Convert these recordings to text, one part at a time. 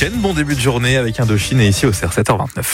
week-end, bon début de journée avec Indochine et ici au CER 7h29.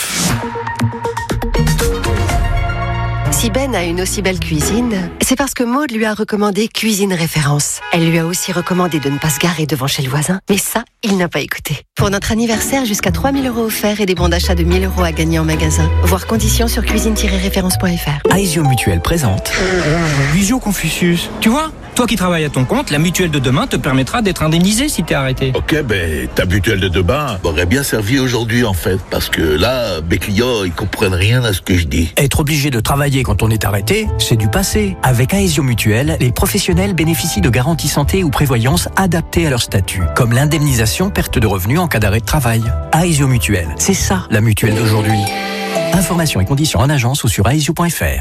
Si Ben a une aussi belle cuisine, c'est parce que Maud lui a recommandé Cuisine Référence. Elle lui a aussi recommandé de ne pas se garer devant chez le voisin. Mais ça, il n'a pas écouté. Pour notre anniversaire, jusqu'à 3 000 € offerts et des bons d'achat de 1 000 € à gagner en magasin. Voir conditions sur cuisine-référence.fr. Aesio Mutuelle présente Visio Confucius. Tu vois, toi qui travailles à ton compte, la mutuelle de demain te permettra d'être indemnisé si t'es arrêté. Ok, ta mutuelle de demain m'aurait bien servi aujourd'hui en fait. Parce que là, mes clients, ils comprennent rien à ce que je dis. Être obligé de travailler quand on est arrêté, c'est du passé. Avec Aesio Mutuelle, les professionnels bénéficient de garanties santé ou prévoyance adaptées à leur statut, comme l'indemnisation perte de revenus en cas d'arrêt de travail. Aesio Mutuelle, c'est ça la mutuelle d'aujourd'hui. Informations et conditions en agence ou sur aesio.fr.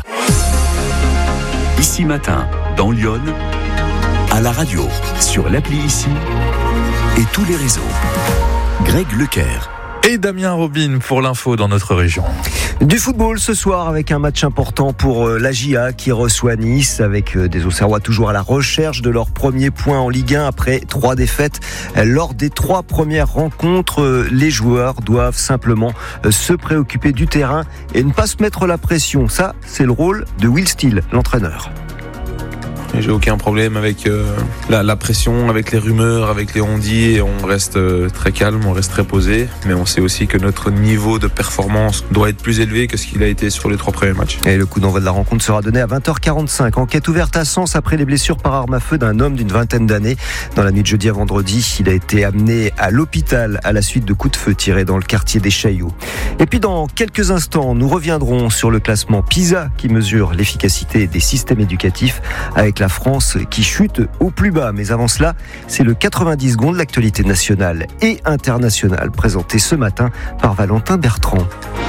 Ici Matin, dans Lyon, à la radio, sur l'appli Ici et tous les réseaux. Greg Leclerc. Et Damien Robin pour l'info dans notre région. Du football ce soir avec un match important pour la GIA qui reçoit Nice avec des Auxerrois toujours à la recherche de leur premier point en Ligue 1 après 3 défaites. Lors des 3 premières rencontres, les joueurs doivent simplement se préoccuper du terrain et ne pas se mettre la pression. Ça, c'est le rôle de Will Steele, l'entraîneur. J'ai aucun problème avec la pression, avec les rumeurs, avec les on-dit. On reste très calme, on reste très posé. Mais on sait aussi que notre niveau de performance doit être plus élevé que ce qu'il a été sur les 3 premiers matchs. Et le coup d'envoi de la rencontre sera donné à 20h45. Enquête ouverte à Sens après les blessures par arme à feu d'un homme d'une vingtaine d'années. Dans la nuit de jeudi à vendredi, il a été amené à l'hôpital à la suite de coups de feu tirés dans le quartier des Chailloux. Et puis dans quelques instants, nous reviendrons sur le classement PISA qui mesure l'efficacité des systèmes éducatifs avec la France qui chute au plus bas. Mais avant cela, c'est le 90 secondes de l'actualité nationale et internationale présenté ce matin par Valentin Bertrand.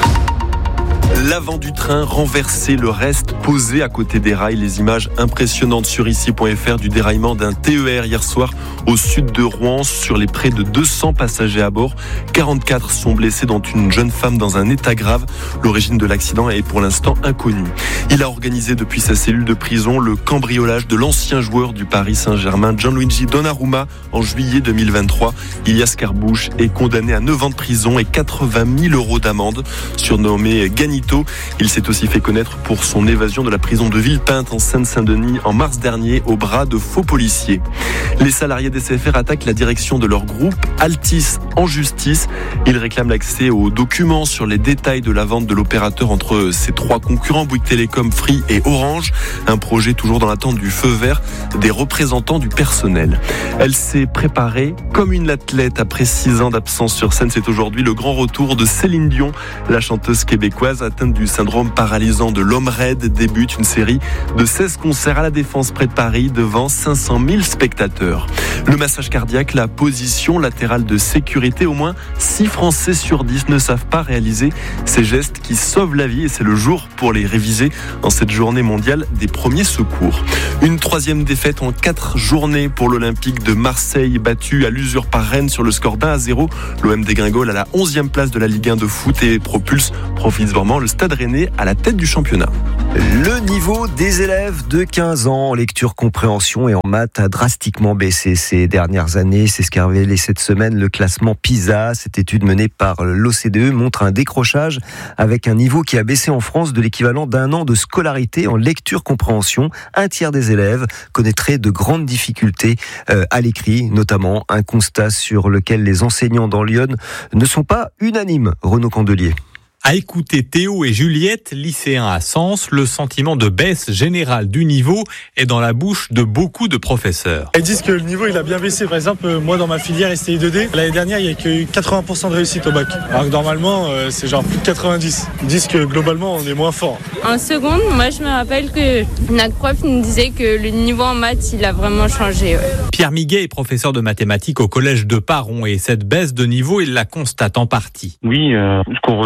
L'avant du train renversé, le reste posé à côté des rails. Les images impressionnantes sur ici.fr du déraillement d'un TER hier soir au sud de Rouen sur les près de 200 passagers à bord. 44 sont blessés, dont une jeune femme dans un état grave. L'origine de l'accident est pour l'instant inconnue. Il a organisé depuis sa cellule de prison le cambriolage de l'ancien joueur du Paris Saint-Germain, Gianluigi Donnarumma, en juillet 2023. Ilias Carabouche est condamné à 9 ans de prison et 80 000 € d'amende. Surnommé Ganito, il s'est aussi fait connaître pour son évasion de la prison de Villepinte en Seine-Saint-Denis en mars dernier au bras de faux policiers. Les salariés d'SFR attaquent la direction de leur groupe Altis en justice. Ils réclament l'accès aux documents sur les détails de la vente de l'opérateur entre ses 3 concurrents, Bouygues Télécom, Free et Orange. Un projet toujours dans l'attente du feu vert des représentants du personnel. Elle s'est préparée comme une athlète après 6 ans d'absence sur scène. C'est aujourd'hui le grand retour de Céline Dion. La chanteuse québécoise atteinte du syndrome paralysant de l'homme raide débute une série de 16 concerts à la Défense près de Paris devant 500 000 spectateurs. Le massage cardiaque, la position latérale de sécurité, au moins 6 Français sur 10 ne savent pas réaliser ces gestes qui sauvent la vie et c'est le jour pour les réviser en cette journée mondiale des premiers secours. Une 3e défaite en 4 journées pour l'Olympique de Marseille, battu à l'usure par Rennes sur le score d'1-0. L'OM dégringole à la 11e place de la Ligue 1 de foot et propulse provisoirement le Stade Rennais à la tête du championnat. Le niveau des élèves de 15 ans en lecture compréhension et en maths a drastiquement baissé ces dernières années. C'est ce qu'a révélé cette semaine le classement PISA. Cette étude menée par l'OCDE montre un décrochage avec un niveau qui a baissé en France de l'équivalent d'1 an de scolarité en lecture compréhension. Un tiers des élèves connaîtraient de grandes difficultés à l'écrit, notamment un constat sur lequel les enseignants dans Lyon ne sont pas unanimes. Renaud Candelier. À écouter Théo et Juliette, lycéens à Sens, le sentiment de baisse générale du niveau est dans la bouche de beaucoup de professeurs. Ils disent que le niveau il a bien baissé. Par exemple, moi dans ma filière STI 2D, l'année dernière il y a que 80% de réussite au bac. Alors que normalement c'est genre plus de 90. Ils disent que globalement on est moins fort. En seconde, moi je me rappelle que notre prof nous disait que le niveau en maths il a vraiment changé. Ouais. Pierre Miguet est professeur de mathématiques au collège de Paron et cette baisse de niveau il la constate en partie. Oui, ce qu'on ressent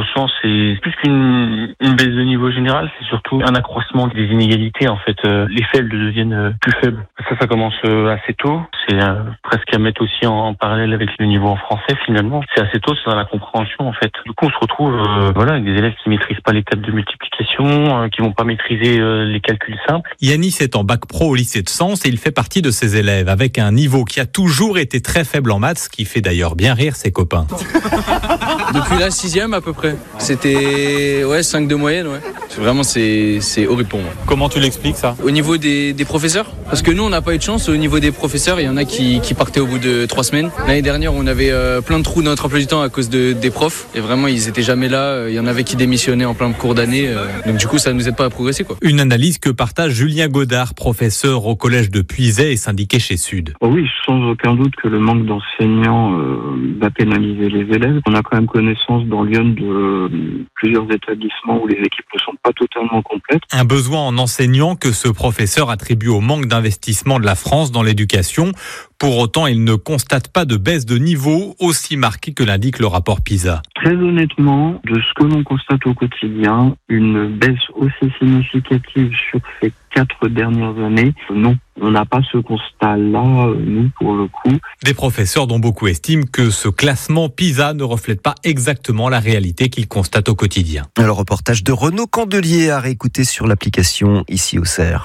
c'est plus qu'une baisse de niveau général, c'est surtout un accroissement des inégalités en fait. Les faibles deviennent plus faibles. Ça commence assez tôt. C'est presque à mettre aussi en parallèle avec le niveau en français finalement. C'est assez tôt, c'est dans la compréhension en fait. Du coup, on se retrouve avec des élèves qui maîtrisent pas les tables de multiplication, qui vont pas maîtriser les calculs simples. Yanis est en bac pro au lycée de Sens et il fait partie de ces élèves avec un niveau qui a toujours été très faible en maths, ce qui fait d'ailleurs bien rire ses copains. Depuis la 6e à peu près. C'était 5 de moyenne, ouais. Vraiment, c'est horrible pour moi. Comment tu l'expliques ça ? Au niveau des professeurs, parce que nous, on n'a pas eu de chance. Au niveau des professeurs, il y en a qui partaient au bout de 3 semaines. L'année dernière, on avait plein de trous dans notre emploi du temps à cause des profs. Et vraiment, ils étaient jamais là. Il y en avait qui démissionnaient en plein cours d'année. Donc du coup, ça ne nous aide pas à progresser, quoi. Une analyse que partage Julien Godard, professeur au collège de Puisaye et syndiqué chez Sud. Oui, sans aucun doute que le manque d'enseignants va pénaliser les élèves. On a quand même connaissance dans Lyon de plusieurs établissements où les équipes ne sont pas totalement complètes. Un besoin en enseignants que ce professeur attribue au manque d'investissement de la France dans l'éducation. Pour autant, il ne constate pas de baisse de niveau aussi marquée que l'indique le rapport PISA. Très honnêtement, de ce que l'on constate au quotidien, une baisse aussi significative sur ces 4 dernières années, non. On n'a pas ce constat-là, nous, pour le coup. Des professeurs dont beaucoup estiment que ce classement PISA ne reflète pas exactement la réalité qu'ils constatent au quotidien. Le reportage de Renaud Candelier à réécouter sur l'application ici au CER.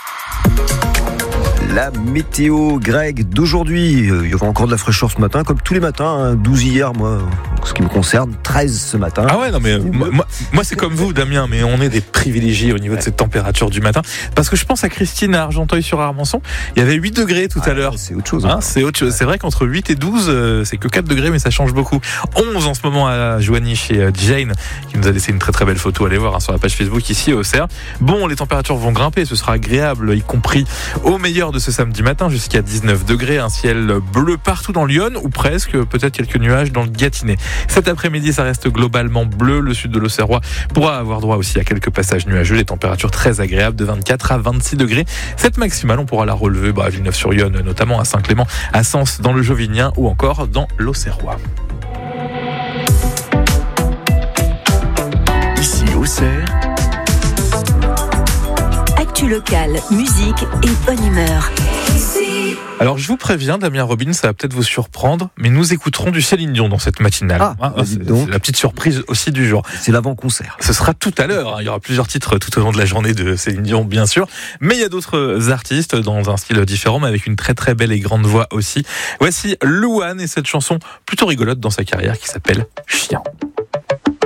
La météo, Greg, d'aujourd'hui. Il y aura encore de la fraîcheur ce matin, comme tous les matins. 12 hier, moi, en ce qui me concerne, 13 ce matin. Ah ouais, non mais moi c'est comme vous, Damien, mais on est des privilégiés au niveau de cette température du matin. Parce que je pense à Christine à Argenteuil-sur-Armançon. Il y avait 8 degrés tout à l'heure. C'est autre chose. C'est autre chose. C'est vrai qu'entre 8 et 12, c'est que 4 degrés, mais ça change beaucoup. 11 en ce moment à Joigny chez Jane, qui nous a laissé une très très belle photo. Allez voir sur la page Facebook ici au CER. Bon, les températures vont grimper, ce sera agréable, y compris au meilleur de ce samedi matin jusqu'à 19 degrés, un ciel bleu partout dans Lyon ou presque, peut-être quelques nuages dans le Gâtinais. Cet après-midi, ça reste globalement bleu. Le sud de l'Auxerrois pourra avoir droit aussi à quelques passages nuageux, des températures très agréables de 24 à 26 degrés. Cette maximale, on pourra la relever à Villeneuve-sur-Yonne, notamment à Saint-Clément, à Sens dans le Jovinien ou encore dans l'Auxerrois. Ici au CER, actu locale, musique et bonne humeur. Alors je vous préviens, Damien Robin, ça va peut-être vous surprendre, mais nous écouterons du Céline Dion dans cette matinale. C'est la petite surprise aussi du jour. C'est l'avant-concert. Ce sera tout à l'heure. Il y aura plusieurs titres tout au long de la journée de Céline Dion, bien sûr. Mais il y a d'autres artistes dans un style différent, mais avec une très très belle et grande voix aussi. Voici Louane et cette chanson plutôt rigolote dans sa carrière qui s'appelle Chien.